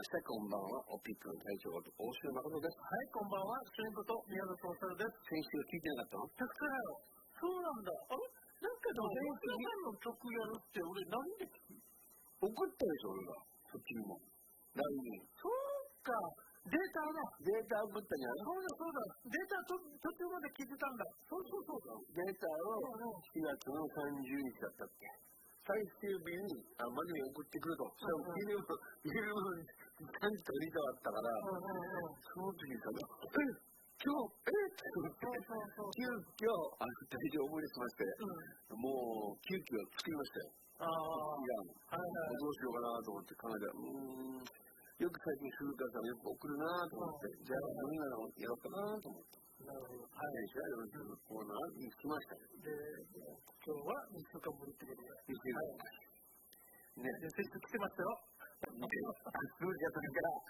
こんばんは。オピックの隊長こと大城誠です。 はい、こんばんは。主演こと宮里徹です。 先週聞いてなかったの？ だからよ。そうなんだ。あれなんかでも、皆さんの曲やるって俺なんで送ったでしょ、俺が。そっちにも。LINEに。 そうか。データだ。 データ送ったんじゃない？ そうだ。データ途中まで聞いてたんだ。そうだ。 データを4月の30日だったっけ？最終日にマネに送ってくると。しかもフィルム3時と2時あったから、その時にさ、今日急遽大丈夫にしまして、もう急遽作りましたよ。どうしようかなと思って考えたら、よく最近鈴鹿さんよく送るなと思って、じゃあ何なのやろうかなと思って。なるほど。はい。じゃあよろしくコーナーに来ました。 で、今日は2週間ぶりってことで。 ね、 先週来てましたよ。 数字がそれ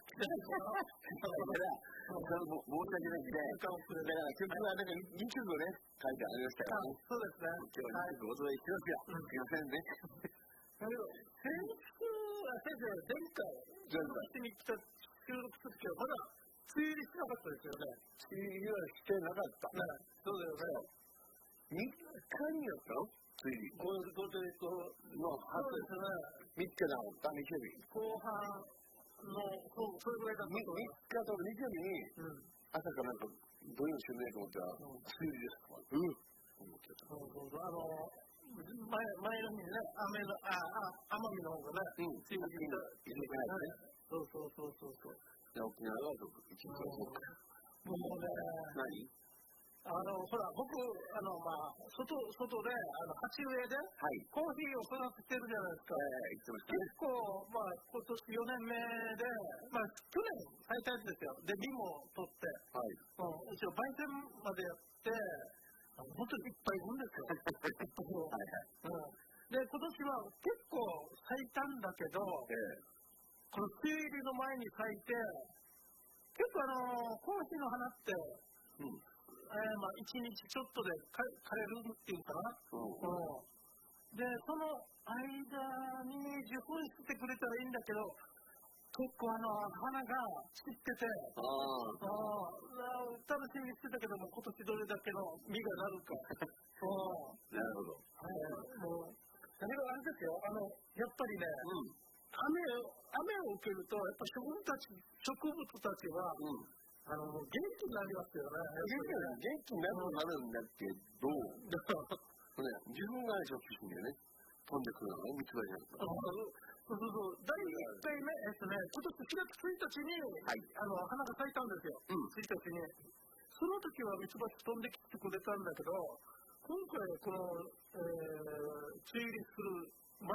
から申し訳ないんで、だから曲はなんか2曲をね、書いてありましたからね。 そうですね。 今日は2曲お届けしますよ。すいませんね。 だけど、先週は先生、前回に来た収録するけど、まだ梅雨入りしなかったですよね。 梅雨入りはしてなかった。 そうだよ 3 ね。 日にやったの？梅雨入り。 ゴールドデートのそうですね。3日だもん、日曜日。 後半の、それぐらいだったと思います。 3日と日曜日に、朝からなんか、どういうのしてないと思ったら、梅雨入りですか？思ってた。 前の日にね、奄美の方がね、梅雨入りした。そう。 沖縄は一日はそうか。 もうね、ほら、僕、外で、鉢植えで、コーヒーを育ててるじゃないですか。結構、今年4年目で、去年咲いたやつですよ。で、実も取って、一応、焙煎までやって、本当にいっぱいいるんですよ。で、今年は結構咲いたんだけど、この梅雨入りの前に咲いて、結構コーヒーの花って、1日ちょっとで枯れるっていうかな。で、その間に受粉してくれたらいいんだけど、結構花が散ってて、楽しみにしてたけども、今年どれだけの実がなるか。 なるほど。 だけどあれですよ、やっぱりね、雨を受けると、やっぱ植物たちは、元気になりますよね。 元気になるんだけど、自分がショックしてんだよね。飛んでくるのがミツバチなんだ。 第1回目、今年4月1日に、花が咲いたんですよ。1日に。その時はミツバチ飛んできてくれたんだけど、今回この、梅雨入りする前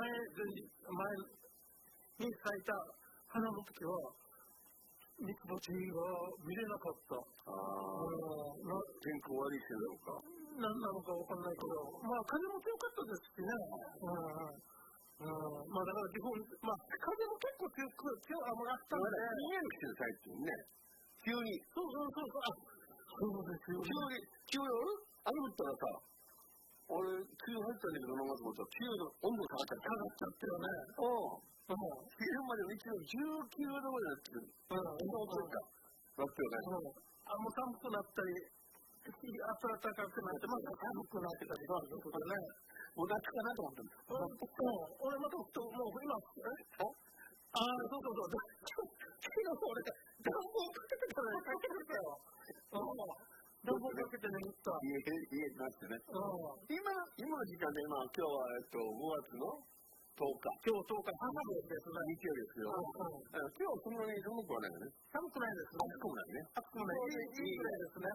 に咲いた花の時は、ミツバチが見れなかった。 天候悪いせいだろうか。 何なのか分かんないけど、風も強かったですしね。だから基本、風も結構強あったんで。 ひんやりしてる最近ね。急に。 そうですよ。 急に、雨降ったらさ、俺、梅雨入ったんだけど、飲まずもったら、梅雨の温度下がっちゃったよね。昼までの一応19度までなってくる。もう寒くなったり、暖かくなって、寒くなってたりということでね。 もう夏かなと思ってる。 俺またもう今、そう。昨日俺、暖房かけてたら帰ってくるかよ。暖房かけて眠った。 家になってね。今の時間で、今日は5月の10日。 今日10日、母の日ですね。 日曜日ですよ。今日そんなに寒くはないよね。 寒くないですね。 暑くもないね。 いいぐらいですね。